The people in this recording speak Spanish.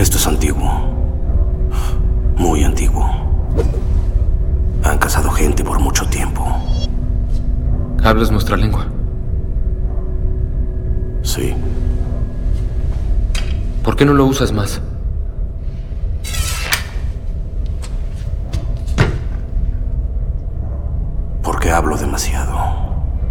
Esto es antiguo. Muy antiguo. Han cazado gente por mucho tiempo. ¿Hablas nuestra lengua? Sí. ¿Por qué no lo usas más? Porque hablo demasiado.